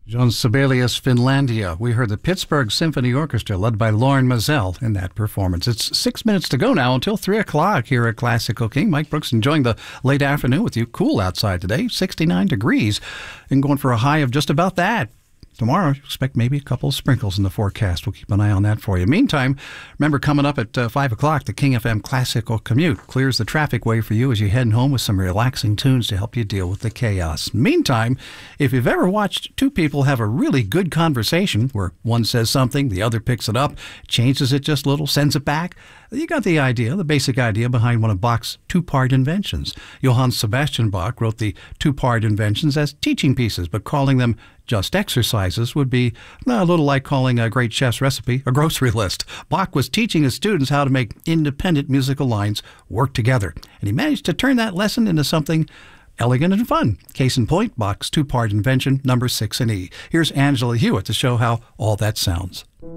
John Sibelius, Finlandia. We heard the Pittsburgh Symphony Orchestra led by Lauren Mazel in that performance. It's 6 minutes to go now until 3 o'clock here at Classical King. Mike Brooks enjoying the late afternoon with you. Cool outside today, 69 degrees, and going for a high of just about that. Tomorrow, expect maybe a couple of sprinkles in the forecast. We'll keep an eye on that for you. Meantime, remember coming up at 5 o'clock, the King FM Classical Commute clears the traffic way for you as you head home with some relaxing tunes to help you deal with the chaos. Meantime, if you've ever watched two people have a really good conversation where one says something, the other picks it up, changes it just a little, sends it back, you got the idea, the basic idea behind one of Bach's two-part inventions. Johann Sebastian Bach wrote the two-part inventions as teaching pieces, but calling them just exercises would be a little like calling a great chef's recipe a grocery list. Bach was teaching his students how to make independent musical lines work together, and he managed to turn that lesson into something elegant and fun. Case in point, Bach's two-part invention, number 6 in E. Here's Angela Hewitt to show how all that sounds.